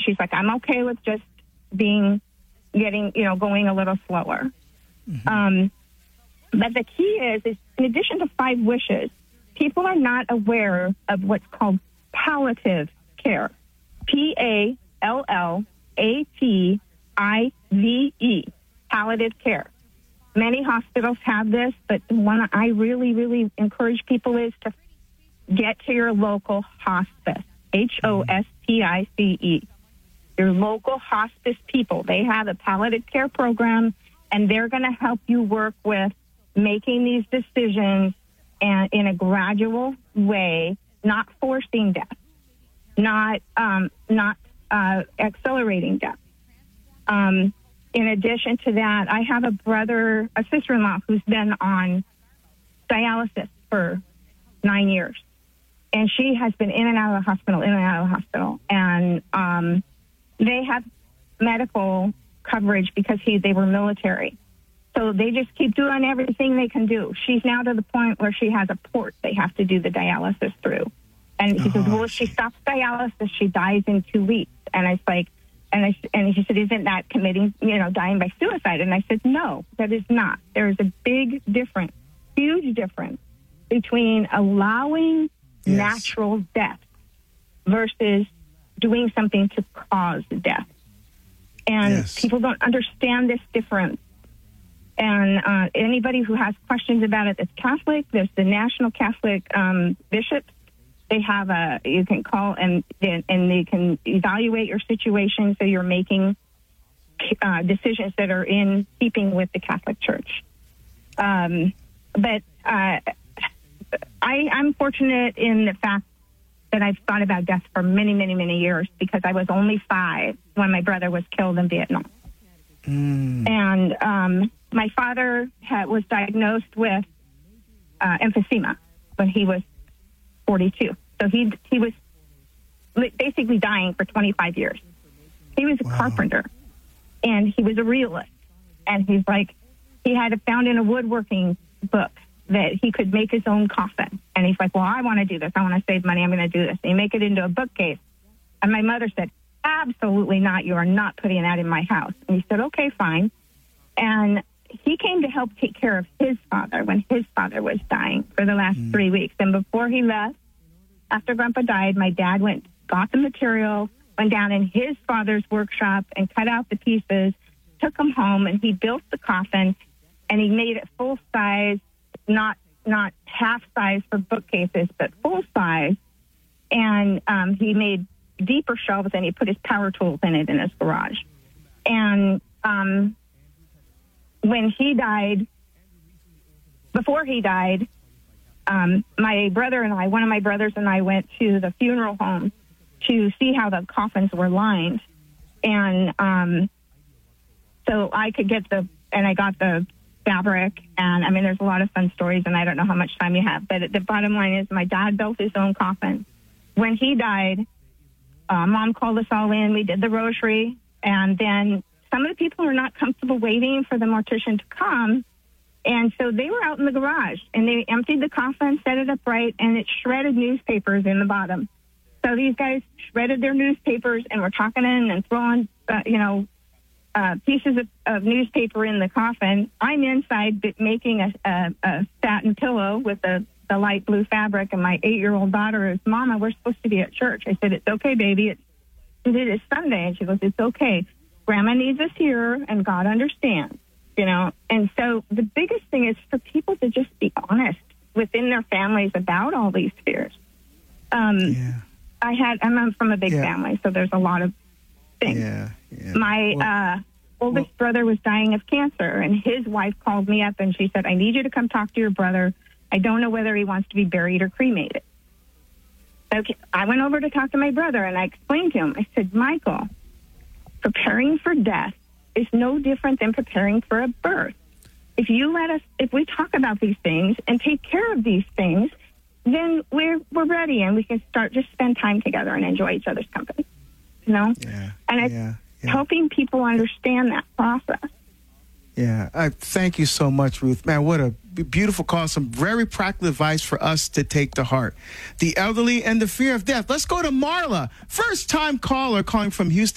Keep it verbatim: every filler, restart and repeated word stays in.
she's like, I'm okay with just being, getting, you know, going a little slower. Mm-hmm. Um, but the key is, is, in addition to five wishes, people are not aware of what's called palliative care. P A L L A T I V E, palliative care. Many hospitals have this, but the one I really, really encourage people is to get to your local hospice, H O S P I C E. Your local hospice people, they have a palliative care program, and they're going to help you work with making these decisions and in a gradual way, not forcing death, not um, not uh, accelerating death. Um, in addition to that, I have a brother, a sister-in-law who's been on dialysis for nine years. And she has been in and out of the hospital, in and out of the hospital. And um, they have medical coverage because he, they were military. So they just keep doing everything they can do. She's now to the point where she has a port they have to do the dialysis through. And he oh, says, well, if she stops dialysis, she dies in two weeks. And I was like, and I, and he said, isn't that committing, you know, dying by suicide? And I said, no, that is not. There is a big difference, huge difference between allowing yes. natural death versus doing something to cause death. And yes. people don't understand this difference. And uh, anybody who has questions about it that's Catholic, there's the National Catholic um, Bishops. They have a, you can call and and they can evaluate your situation so you're making uh, decisions that are in keeping with the Catholic Church. Um, but uh, I, I'm fortunate in the fact that I've thought about death for many, many, many years because I was only five when my brother was killed in Vietnam. Mm. And um, my father had, was diagnosed with uh, emphysema when he was forty-two. So he he was basically dying for twenty-five years. He was a wow. carpenter, and he was a realist. And he's like, he had found in a woodworking book that he could make his own coffin. And he's like, well, I want to do this. I want to save money. I'm going to do this. And he make it into a bookcase. And my mother said, absolutely not. You are not putting that in my house. And he said, okay, fine. And he came to help take care of his father when his father was dying for the last mm. three weeks. And before he left, after Grandpa died, my dad went, got the material, went down in his father's workshop and cut out the pieces, took them home, and he built the coffin, and he made it full size, not not half size for bookcases, but full size. And um, he made deeper shelves, and he put his power tools in it in his garage. And um, when he died, before he died, um, my brother and I, one of my brothers and I went to the funeral home to see how the coffins were lined. And um, so I could get the, and I got the fabric. And I mean, there's a lot of fun stories, and I don't know how much time you have. But the bottom line is my dad built his own coffin. When he died, uh, Mom called us all in. We did the rosary. And then some of the people were not comfortable waiting for the mortician to come. And so they were out in the garage, and they emptied the coffin, set it up right, and it shredded newspapers in the bottom. So these guys shredded their newspapers and were talking in and throwing, uh, you know, uh, pieces of, of newspaper in the coffin. I'm inside making a, a, a satin pillow with the, the light blue fabric, and my eight-year-old daughter is, Mama, we're supposed to be at church. I said, it's okay, baby. It's, it is Sunday. And she goes, it's okay. Grandma needs us here, and God understands. You know, and so the biggest thing is for people to just be honest within their families about all these fears. Um, yeah. I had, I'm from a big yeah. family, so there's a lot of things. Yeah. Yeah. My well, uh, oldest well, brother was dying of cancer, and his wife called me up and she said, I need you to come talk to your brother. I don't know whether he wants to be buried or cremated. Okay. I went over to talk to my brother, and I explained to him. I said, Michael, preparing for death is no different than preparing for a birth. If you let us, if we talk about these things and take care of these things, then we're we're ready, and we can start just spend time together and enjoy each other's company. You know, yeah, and I, yeah, yeah. helping people understand that process. Yeah, I thank you so much, Ruth. Man, what a beautiful call. Some very practical advice for us to take to heart. The elderly and the fear of death. Let's go to Marla, first time caller calling from Houston.